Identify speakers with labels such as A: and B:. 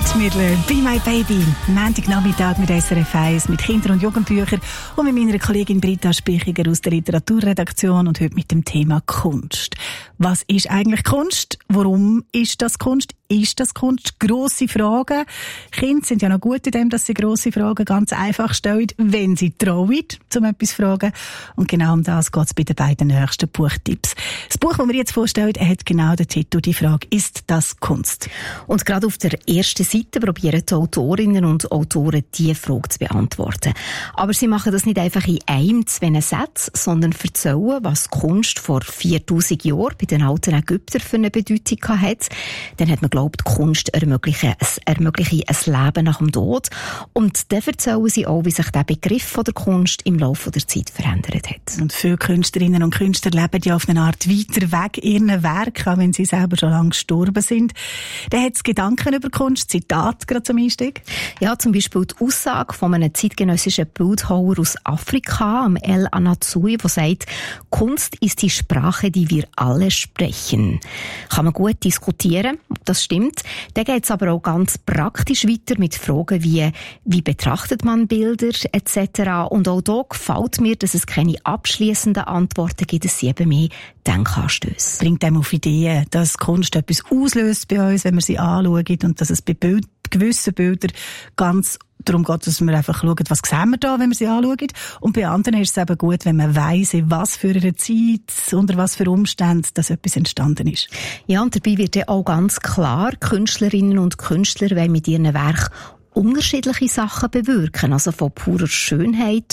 A: Waldmüller, «Be My Baby». Montagnachmittag mit SRF 1, mit Kinder- und Jugendbüchern und mit meiner Kollegin Britta Spichiger aus der Literaturredaktion und heute mit dem Thema Kunst. Was ist eigentlich Kunst? Warum ist das Kunst? Ist das Kunst? Grosse Fragen. Kinder sind ja noch gut in dem, dass sie grosse Fragen ganz einfach stellen, wenn sie trauen, um etwas zu fragen. Und genau um das geht es bei den beiden nächsten Buchtipps. Das Buch, das wir jetzt vorstellen, hat genau den Titel, die Frage, ist das Kunst?
B: Und gerade auf der ersten Seite probieren die Autorinnen und Autoren, diese Frage zu beantworten. Aber sie machen das nicht einfach in einem, zwei Sätzen, sondern erzählen, was Kunst vor 4000 Jahren bei den alten Ägyptern für eine Bedeutung hat. Dann hat man glaubt, Kunst ermögliche ein Leben nach dem Tod. Und dann erzählen sie auch, wie sich der Begriff von der Kunst im Laufe der Zeit verändert hat.
A: Und viele Künstlerinnen und Künstler leben ja auf eine Art weiter weg ihren Werk, auch wenn sie selber schon lange gestorben sind. Da hat es Gedanken über Kunst, Zitat gerade zum Einstieg.
B: Ja, zum Beispiel die Aussage von einem zeitgenössischen Bildhauer aus Afrika, El Anatsui, der sagt, Kunst ist die Sprache, die wir alle sprechen. Kann man gut diskutieren, ob das stimmt. Dann geht es aber auch ganz praktisch weiter mit Fragen wie betrachtet man Bilder etc. Und auch da gefällt mir, dass es keine abschliessenden Antworten gibt, es sind eben mehr Denkanstöße.
A: Bringt einem auf Ideen, dass Kunst etwas auslöst bei uns, wenn wir sie anschauen und dass es bei gewissen Bildern ganz darum geht, dass wir einfach schauen, was sehen wir da, wenn wir sie anschauen. Und bei anderen ist es eben gut, wenn man weiss, in was für eine Zeit, unter was für Umständen, dass etwas entstanden ist.
B: Ja, und dabei wird ja auch ganz klar, Künstlerinnen und Künstler wollen mit ihren Werken unterschiedliche Sachen bewirken. Also von purer Schönheit